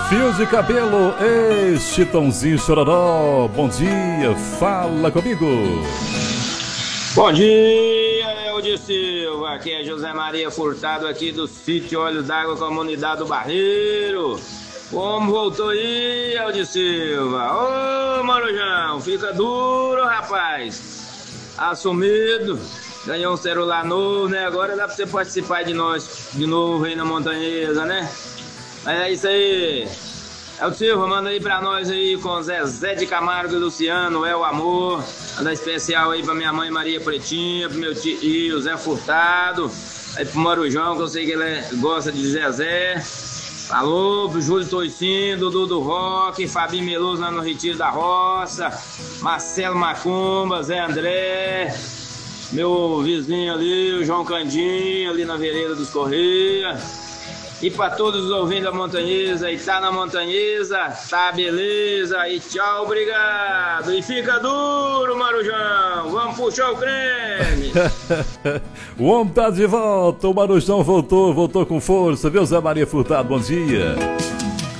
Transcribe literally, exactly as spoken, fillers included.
Fio de cabelo, este Chitãozinho Chororó. Bom dia, fala comigo. Bom dia, Eude Silva. Aqui é José Maria Furtado, aqui do sítio Olhos d'Água, comunidade do Barreiro. Como voltou aí, Eude Silva? Ô, Marujão, fica duro, rapaz. Assumido. Ganhou um celular novo, né? Agora dá pra você participar de nós de novo aí na Montanhesa, né? Mas é isso aí. É o Silva, manda aí pra nós aí com Zezé de Camargo e Luciano, é o amor. Manda especial aí pra minha mãe Maria Pretinha, pro meu tio Zé Furtado, aí pro Marujão, que eu sei que ele é, gosta de Zezé. Alô, pro Júlio Toicinho, Dudu do Rock, Fabinho Meloso lá no Retiro da Roça, Marcelo Macumba, Zé André, meu vizinho ali, o João Candinho, ali na vereda dos Correia. E para todos os ouvintes da Montanhesa, e tá na Montanhesa, tá beleza, e tchau, obrigado. E fica duro, Marujão, vamos puxar o creme. O homem tá de volta, o Marujão voltou, voltou com força, viu, Zé Maria Furtado, bom dia.